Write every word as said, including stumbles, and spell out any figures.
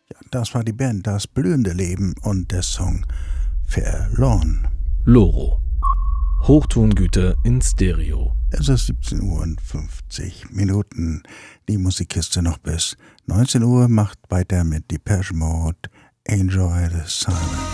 Ja, das war die Band Das blühende Leben und der Song Verloren. Loro. Hochtongüter in Stereo. Es ist siebzehn Uhr und fünfzig Minuten. Die Musikkiste noch bis neunzehn Uhr macht weiter mit Depeche Mode. Enjoy the Silence.